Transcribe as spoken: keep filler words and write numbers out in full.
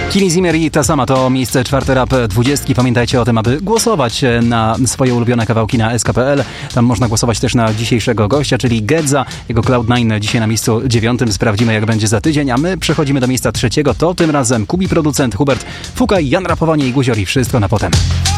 Kili Zimmer i ta sama to miejsce czwarte rap dwudziestki. Pamiętajcie o tym, aby głosować na swoje ulubione kawałki na S K kropka P L. Tam można głosować też na dzisiejszego gościa, czyli Gedza. Jego Cloud nine dzisiaj na miejscu dziewiątym. Sprawdzimy, jak będzie za tydzień, a my przechodzimy do miejsca trzeciego. To tym razem Kubi producent, Hubert Fukaj, Jan Rapowanie i Guzior i wszystko na potem.